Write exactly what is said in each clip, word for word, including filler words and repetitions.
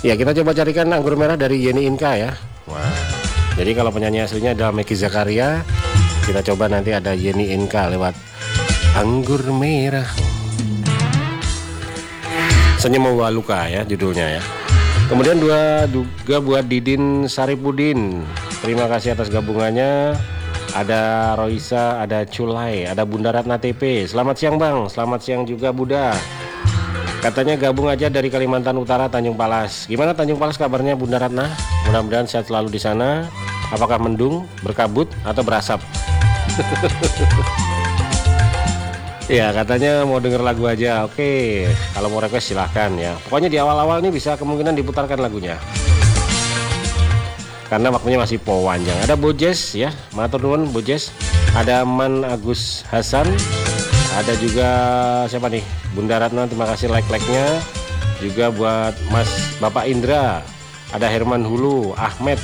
Ya, kita coba carikan anggur merah dari Yeni Inka ya. Wah, jadi kalau penyanyi aslinya adalah Meki Zakaria, kita coba nanti ada Yeni Inka lewat anggur merah. Senyum Membawa Luka ya judulnya ya. Kemudian dua juga buat Didin Saripudin. Terima kasih atas gabungannya. Ada Roisa, ada Culai, ada Bunda Ratna T P. Selamat siang Bang, selamat siang juga Bunda. Katanya gabung aja dari Kalimantan Utara, Tanjung Palas. Gimana Tanjung Palas kabarnya Bunda Ratna? Mudah-mudahan sehat selalu di sana. Apakah mendung, berkabut, atau berasap? Ya, katanya mau denger lagu aja. Oke, kalau mau request silahkan ya. Pokoknya di awal-awal ini bisa kemungkinan diputarkan lagunya, karena waktunya masih panjang. Ada Bojes ya, matur nuwun Bojes. Ada Man Agus Hasan. Ada juga siapa nih? Bunda Ratna, terima kasih like-like-nya. Juga buat Mas Bapak Indra. Ada Herman Hulu, Ahmed.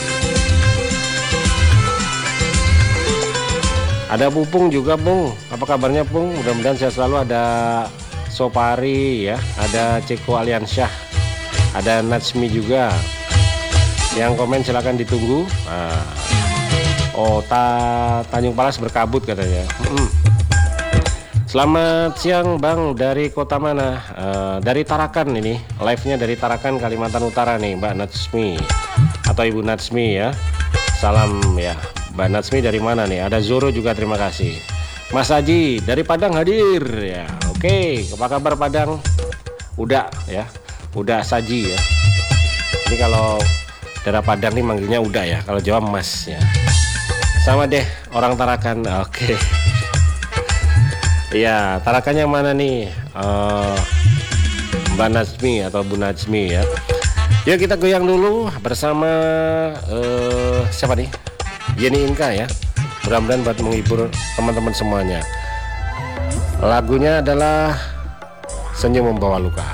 Ada Pupung juga, Pung. Apa kabarnya, Pung? Mudah-mudahan sehat selalu. Ada Sopari ya, ada Ceko Aliansyah, ada Natsmi juga. Yang komen silahkan ditunggu. Nah. Oh, ta Tanjung Palas berkabut katanya. Mm-mm. Selamat siang Bang, dari kota mana? Uh, dari Tarakan ini, live-nya dari Tarakan, Kalimantan Utara nih, Mbak Natsmi atau Ibu Natsmi ya. Salam ya. Mbak Natsmi dari mana nih? Ada Zoro juga, terima kasih. Mas Haji dari Padang hadir ya. Oke, apa kabar Padang? Udah ya, udah Saji ya. Ini kalau daerah Padang nih manggilnya udah ya. Kalau Jawa Mas ya. Sama deh orang Tarakan. Oke. Iya, Tarakannya mana nih? Uh, Mbak Natsmi atau Bu Natsmi ya. Yuk kita goyang dulu bersama uh, siapa nih? Yeni Inka ya. Mudah-mudahan buat menghibur teman-teman semuanya. Lagunya adalah Senyum Membawa Luka.